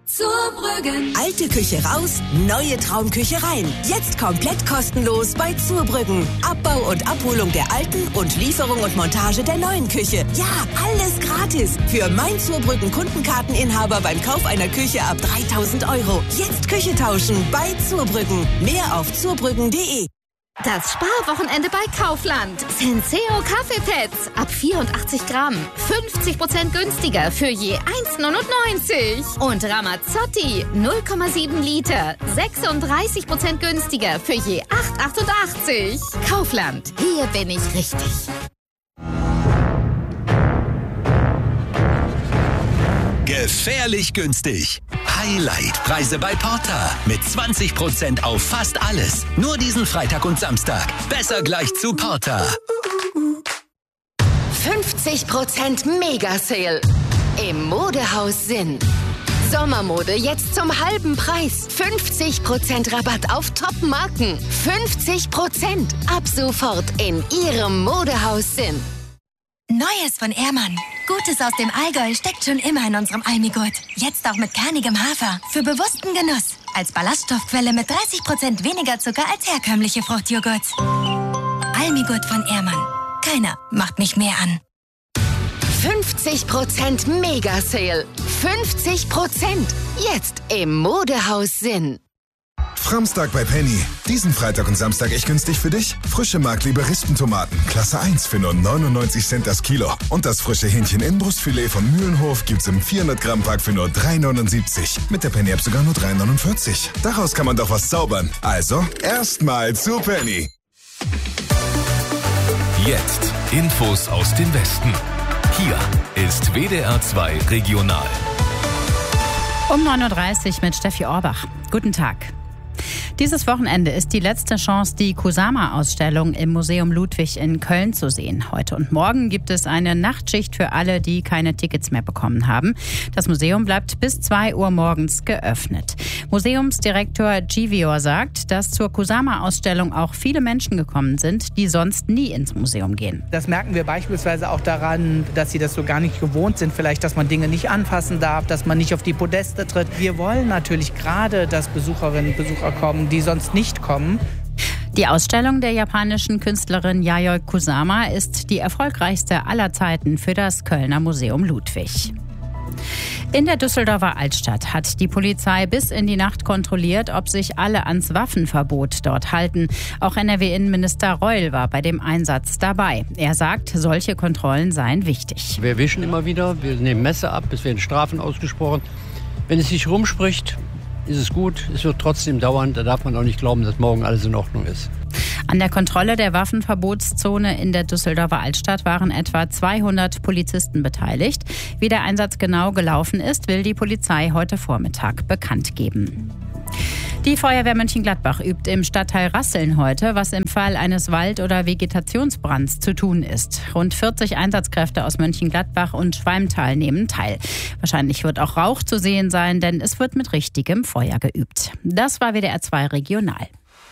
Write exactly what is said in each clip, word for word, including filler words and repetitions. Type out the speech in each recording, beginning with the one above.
Zurbrüggen. Alte Küche raus, neue Traumküche rein. Jetzt komplett kostenlos bei Zurbrüggen. Abbau und Abholung der alten und Lieferung und Montage der neuen Küche. Ja, alles gratis. Für mein Zurbrüggen Kundenkarteninhaber beim Kauf einer Küche ab dreitausend Euro. Jetzt Küche tauschen bei Zurbrüggen. Mehr auf zurbrüggen punkt de. Das Sparwochenende bei Kaufland. Senseo Kaffeepads ab vierundachtzig Gramm. fünfzig Prozent günstiger für je eins neunundneunzig. Und Ramazzotti null Komma sieben Liter. sechsunddreißig Prozent günstiger für je acht achtundachtzig. Kaufland. Hier bin ich richtig. Gefährlich günstig. Highlight-Preise bei Porter. Mit zwanzig Prozent auf fast alles. Nur diesen Freitag und Samstag. Besser gleich zu Porter. fünfzig Prozent Mega-Sale im Modehaus Sinn. Sommermode jetzt zum halben Preis. fünfzig Prozent Rabatt auf Top-Marken. fünfzig Prozent ab sofort in Ihrem Modehaus Sinn. Neues von Ehrmann. Gutes aus dem Allgäu steckt schon immer in unserem Almigurt. Jetzt auch mit kernigem Hafer. Für bewussten Genuss. Als Ballaststoffquelle mit dreißig Prozent weniger Zucker als herkömmliche Fruchtjoghurts. Almigurt von Ehrmann. Keiner macht mich mehr an. fünfzig Prozent Mega-Sale. fünfzig Prozent. Jetzt im Modehaus Sinn. Framstag bei Penny. Diesen Freitag und Samstag echt günstig für dich. Frische Markliebe Rispentomaten, Klasse eins für nur neunundneunzig Cent das Kilo. Und das frische Hähnchen Inbrustfilet von Mühlenhof gibt's im vierhundert Gramm Pack für nur drei neunundsiebzig. Mit der Penny-App sogar nur drei neunundvierzig. Daraus kann man doch was zaubern. Also, erstmal zu Penny. Jetzt Infos aus dem Westen. Hier ist W D R zwei Regional. Um neun Uhr dreißig mit Steffi Orbach. Guten Tag. Dieses Wochenende ist die letzte Chance, die Kusama-Ausstellung im Museum Ludwig in Köln zu sehen. Heute und morgen gibt es eine Nachtschicht für alle, die keine Tickets mehr bekommen haben. Das Museum bleibt bis zwei Uhr morgens geöffnet. Museumsdirektor Givior sagt, dass zur Kusama-Ausstellung auch viele Menschen gekommen sind, die sonst nie ins Museum gehen. Das merken wir beispielsweise auch daran, dass sie das so gar nicht gewohnt sind. Vielleicht, dass man Dinge nicht anfassen darf, dass man nicht auf die Podeste tritt. Wir wollen natürlich gerade, dass Besucherinnen und Besucher kommen, die sonst nicht kommen. Die Ausstellung der japanischen Künstlerin Yayoi Kusama ist die erfolgreichste aller Zeiten für das Kölner Museum Ludwig. In der Düsseldorfer Altstadt hat die Polizei bis in die Nacht kontrolliert, ob sich alle ans Waffenverbot dort halten. Auch N R W-Innenminister Reul war bei dem Einsatz dabei. Er sagt, solche Kontrollen seien wichtig. Wir erwischen immer wieder, wir nehmen Messer ab, es werden Strafen ausgesprochen. Wenn es sich rumspricht, ist es gut, es wird trotzdem dauern, da darf man auch nicht glauben, dass morgen alles in Ordnung ist. An der Kontrolle der Waffenverbotszone in der Düsseldorfer Altstadt waren etwa zweihundert Polizisten beteiligt. Wie der Einsatz genau gelaufen ist, will die Polizei heute Vormittag bekannt geben. Die Feuerwehr Mönchengladbach übt im Stadtteil Rasseln heute, was im Fall eines Wald- oder Vegetationsbrands zu tun ist. Rund vierzig Einsatzkräfte aus Mönchengladbach und Schwalmtal nehmen teil. Wahrscheinlich wird auch Rauch zu sehen sein, denn es wird mit richtigem Feuer geübt. Das war W D R zwei Regional.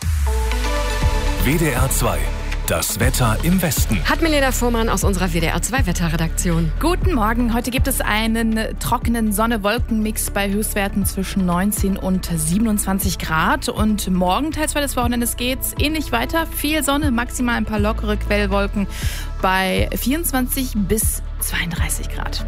W D R zwei. Das Wetter im Westen. Hat Milena Fuhrmann aus unserer W D R zwei Wetterredaktion. Guten Morgen. Heute gibt es einen trockenen Sonne-Wolken-Mix bei Höchstwerten zwischen neunzehn und siebenundzwanzig Grad. Und morgen, teils des Wochenendes, geht's ähnlich weiter. Viel Sonne, maximal ein paar lockere Quellwolken bei vierundzwanzig bis zweiunddreißig Grad.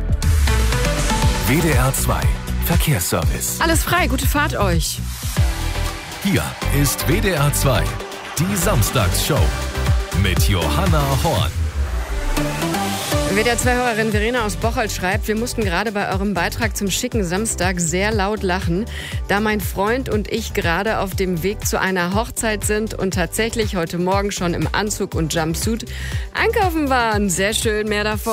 W D R zwei. Verkehrsservice. Alles frei, gute Fahrt euch. Hier ist W D R zwei. Die Samstagsshow mit Johanna Horn. W D R zwei-Hörerin Verena aus Bocholt schreibt, wir mussten gerade bei eurem Beitrag zum schicken Samstag sehr laut lachen, da mein Freund und ich gerade auf dem Weg zu einer Hochzeit sind und tatsächlich heute Morgen schon im Anzug und Jumpsuit einkaufen waren. Sehr schön, mehr davon.